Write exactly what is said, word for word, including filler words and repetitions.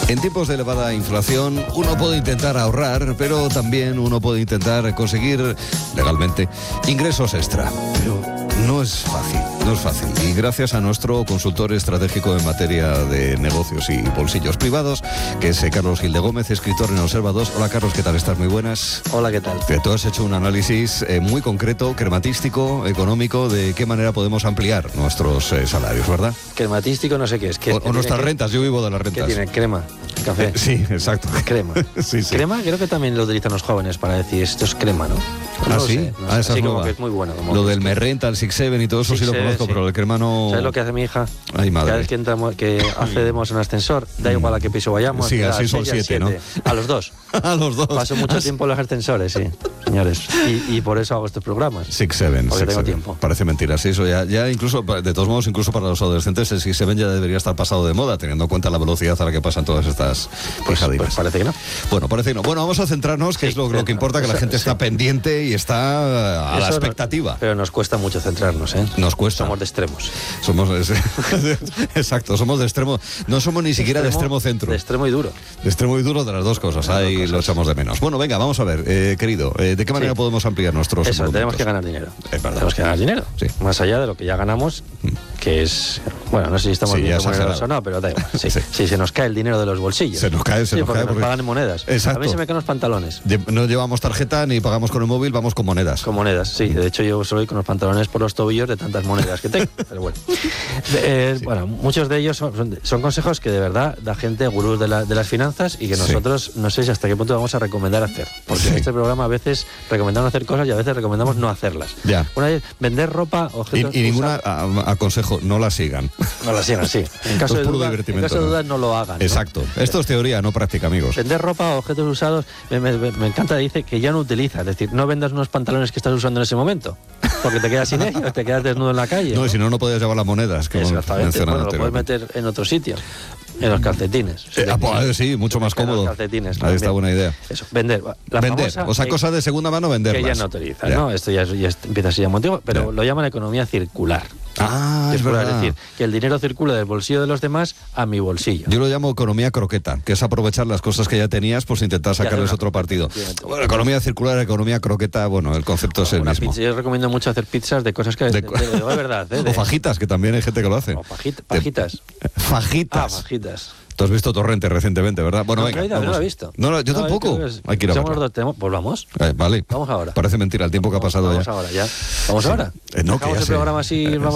En tiempos de elevada inflación, uno puede intentar ahorrar, pero también uno puede intentar conseguir legalmente ingresos extra. Pero no es fácil, no es fácil. Y gracias a nuestro consultor estratégico en materia de negocios y bolsillos privados, que es Carlos Gil de Gómez, escritor en Observa dos. Hola Carlos, ¿qué tal estás? Muy buenas. Hola, ¿qué tal? Tú has hecho un análisis eh, muy concreto, crematístico, económico, de qué manera podemos ampliar nuestros eh, salarios, ¿verdad? Crematístico no sé qué es. ¿Qué, O, qué o nuestras que, rentas, yo vivo de las ¿Qué rentas. tiene? Crema, café. Eh, sí, exacto. Crema. sí, sí. Crema creo que también lo utilizan los jóvenes para decir esto es crema, ¿no? No ¿Ah, lo sí? sé, no Ah, sé. esa Así es como nueva. que es muy bueno. Como Lo que del es que- Me Renta, el Six Seven y todo eso sí Six lo Seven, conozco, sí. pero el crema no... ¿Sabes lo que hace mi hija? Ay, madre. Cada vez que, entramos, que accedemos a un ascensor, da igual a qué piso vayamos. Sí, da así son seis, a siete, ¿no? A los dos. A los dos. Paso mucho Ah, tiempo en los ascensores, sí, señores. Y, y por eso hago estos programas. Six Seven. Porque Six tengo Seven. tiempo. Parece mentira, sí, eso ya, ya incluso, de todos modos, incluso para los adolescentes, el Six Seven ya debería estar pasado de moda, teniendo en cuenta la velocidad a la que pasan todas estas Pues, pijadinas. pues parece que no. Bueno, parece que no. Bueno, vamos a centrarnos, que Sí, es lo, lo que centra- importa, que la eso- gente está sí. pendiente y está a la Eso no- expectativa. pero nos cuesta mucho centrarnos, ¿eh? Nos cuesta. Somos de extremos. Somos, exacto, somos de extremo, no somos ni siquiera de extremo centro. De extremo y duro. De extremo y duro, de las dos cosas, De las dos ahí cosas. lo echamos de menos. Bueno, venga, vamos a ver, eh, querido, eh, ¿de qué manera Sí. podemos ampliar nuestros Eso, tenemos emolumentos? que ganar dinero. Es verdad. Tenemos que ganar dinero. Sí. Más allá de lo que ya ganamos, que es... Bueno, no sé si estamos Sí, ya bien exagerado. remunerados o no, pero da igual. Sí, Sí. sí, se nos cae el dinero de los bolsillos. Se nos cae, se Sí, nos porque cae nos porque- pagan en monedas. Exacto. A mí se me caen los pantalones. Lle- No llevamos tarjeta ni pagamos con el móvil, vamos con monedas. Con monedas, sí. De hecho, yo soy con los pantalones por los tobillos de tantas monedas que tengo. Pero bueno. Eh, Sí. Bueno, muchos de ellos son, son- son consejos que de verdad da gente gurús de, la- de las finanzas y que Sí. nosotros no sé si hasta qué punto vamos a recomendar hacer. Porque Sí. en este programa a veces recomendamos hacer cosas y a veces recomendamos no hacerlas. Ya. Una vez, vender ropa, Y, objetos... y ninguna usados- a- aconsejo, no la sigan. No la sigan, sí. En caso, Es de puro duda, en divertimento, caso de ¿no? dudas no lo hagan. ¿no? Exacto. Esto es teoría, no práctica, amigos. Vender ropa o objetos usados, me, me- me encanta, dice que ya no utiliza. Es decir, no vendas unos pantalones que estás usando en ese momento, porque te quedas sin ellos, te quedas desnudo en la calle. No, y si no, no podías llevar las monedas, que hemos Exactamente. mencionado Bueno, lo puedes anteriormente. meter en otro sitio, en los calcetines. Si Eh, te- ah, pues, sí, mucho más en los cómodo. calcetines, Ahí está también. buena idea. Eso, vender. La Vender, famosa o sea, que- cosas de segunda mano, que venderlas. ya no utilizas, Ya. ¿no? Esto ya, es- ya es- empieza a ser ya motivo, pero Ya. lo llaman economía circular. Ah, es Circular, verdad. es decir, que el dinero circula del bolsillo de los demás a mi bolsillo. Yo lo llamo economía croqueta, que es aprovechar las cosas que ya tenías, pues intentar hacer sacarles una otro partido. efectivamente. Bueno, economía circular, economía croqueta, bueno, el concepto es el Una mismo. pizza, yo recomiendo mucho hacer pizzas de cosas que... De De, co- de- de- de verdad, ¿eh? De- O fajitas, que también hay gente que lo hace. o fajit- Te- fajitas. Ah, Fajitas. fajitas. Tú has visto Torrente recientemente, ¿verdad? Bueno, No, venga. no, he ido, no vamos. lo he visto. No, no, yo No, tampoco. creo que es- Hay que ir a somos verlo. los dos, tenemos- Pues vamos. Eh, vale. Vamos ahora. Parece mentira el tiempo que ha pasado Vamos ya. ahora, ya. Vamos ahora. Eh, no, que Dejamos ya el sé. programa así, Eh, vamos